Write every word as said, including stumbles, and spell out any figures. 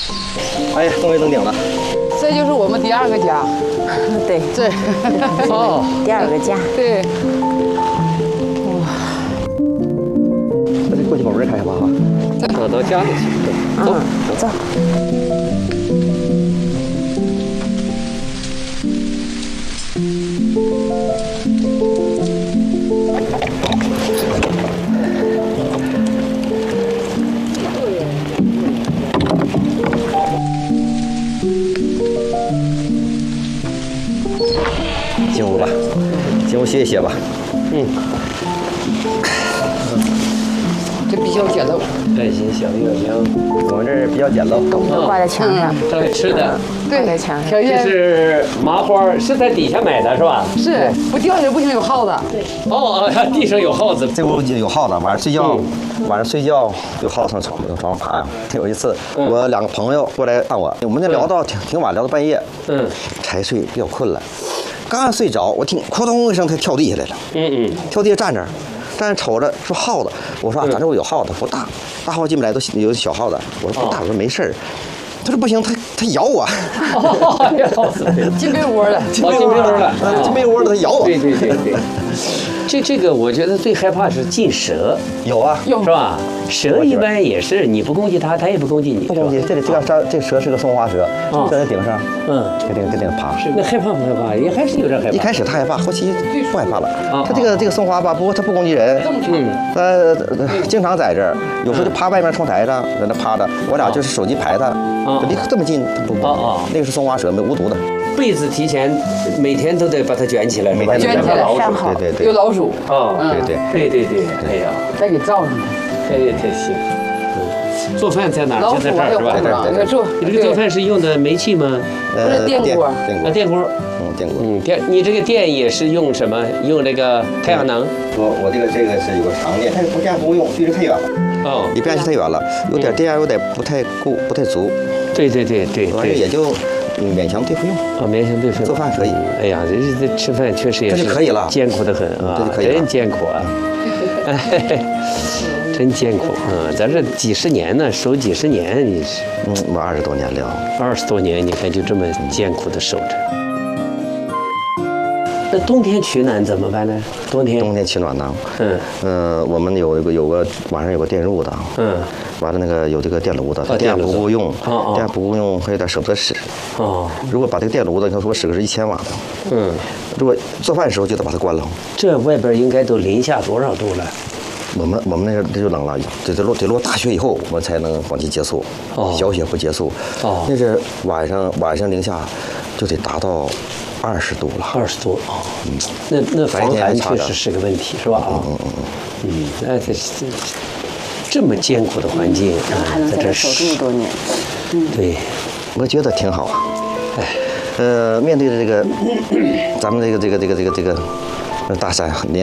哎呀，终于登顶了。 这就是我们第二个家。 对， 对。 哦，第二个家。 对。 哇。那就过去把门开开吧哈。 走到家里去。 走，走。 进屋吧，进屋歇一歇吧。 嗯。 这比较简陋。 爱心小月亮， 我们这儿比较简陋。 都挂在墙上。 这里吃的。 对， 在墙上。 这是麻花，是在底下买的是吧？ 是，不掉下来不行，有耗子。 哦哦，地上有耗子。 这屋有耗子，晚上睡觉，晚上睡觉有耗子上床上床上爬呀。有一次，我两个朋友过来看我，我们那聊到挺挺晚，聊到半夜。 嗯。 才睡，比较困了。刚睡着，我听扑通一声，他跳地下来了。 嗯嗯。 跳地下站着，站着瞅着说耗子。我说啊，咱这屋有耗子，不大，大耗子进不来，都有小耗子。我说不大，我说没事儿。他说不行，他他咬我。 进被窝了， 进被窝了， 进被窝了，他咬我。 对对对对。这这个我觉得最害怕是进蛇。 有啊， 有是吧？蛇一般也是你不攻击它，它也不攻击你。 不攻击。这里这个蛇，这蛇是个松花蛇，在那顶上， 嗯， 在顶在顶爬。 是那害怕不害怕？也还是有点害怕。 一开始他害怕，后期不害怕了。它这个这个松花吧，不过它不攻击人。 嗯。 它经常在这儿，有时候就趴外面窗台上，在那趴着。我俩就是手机拍它，离这么近，它不不。 哦那个是松花蛇，没无毒的。 被子提前每天都得把它卷起来， 每天卷起来， 对对对， 有老鼠。 哦， 对对对对对，哎呀， 再给罩上。 哎呀，太行。做饭在哪儿？就在这儿是吧？ 在这儿，在这儿。 你这个做饭是用的煤气吗？ 呃，电锅。 电锅。 啊，电锅。 嗯，电锅。 嗯，电。你这个电也是用什么？用这个太阳能？ 我我这个这个是有个长电，但是不电不用，距离太远了。 哦。 离变压器太远了，有点电压有点不太够，不太足。 对对对对。 完也就勉强对付用。 啊，勉强对付。 做饭可以。 哎呀，这这吃饭确实也是。 这就可以了。 艰苦的很啊，真艰苦啊。真艰苦啊！咱这几十年呢，守几十年，你是嗯，我二十多年了， 二十多年，你看就这么艰苦的守着。那冬天取暖怎么办呢？冬天冬天取暖呢？ 嗯呃，我们有一个有个晚上有个电褥的， 嗯， 完了那个有这个电炉的，电不够用，电不够用还有点舍不得使。 哦，如果把这个电炉的，你说我使个是一千瓦的， 嗯， 如果做饭的时候就得把它关了。 这外边应该都零下多少度了？ 我们我们那个这就冷了，得得落得落大雪以后，我们才能往期结束。 哦， 小雪不结束。 哦， 那是晚上晚上零下就得达到二十度了。 二十度哦，嗯，那那防寒确实是个问题，是吧？啊， 嗯嗯嗯嗯，那这这这么艰苦的环境啊， 在这守这么多年， 嗯，对， 我觉得挺好啊。 哎， 呃，面对着这个咱们这个这个这个这个这个大山，连